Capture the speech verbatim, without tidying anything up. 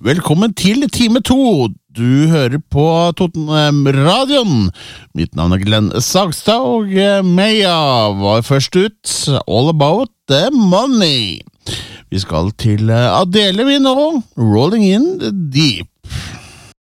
Velkommen til time to. Du hører på Totenradion. Mitt navn er Glenn Sagstad, og Meia var først ut. All About the Money. Vi skal til Adele vi nå. Rolling in the Deep.